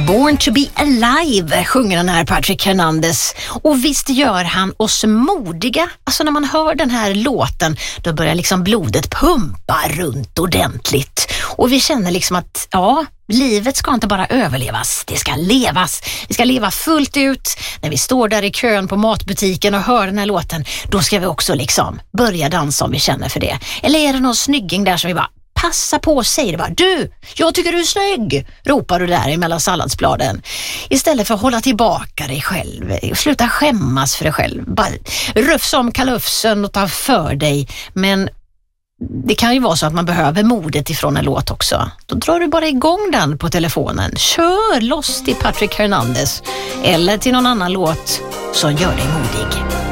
Born to be alive sjunger den här Patrick Hernandez. Och visst gör han oss modiga. Alltså när man hör den här låten, då börjar liksom blodet pumpa runt ordentligt. Och vi känner liksom att livet ska inte bara överlevas, det ska levas. Vi ska leva fullt ut. När vi står där i kön på matbutiken och hör den här låten, då ska vi också liksom börja dansa om vi känner för det. Eller är det någon snygging där som vi bara passa på och säger det bara, du, jag tycker du är snygg, ropar du där emellan salladsbladen. Istället för att hålla tillbaka dig själv, sluta skämmas för dig själv. Bara rufs om kalufsen och ta för dig. Men det kan ju vara så att man behöver modet ifrån en låt också. Då drar du bara igång den på telefonen. Kör loss till Patrick Hernandez eller till någon annan låt som gör dig modig.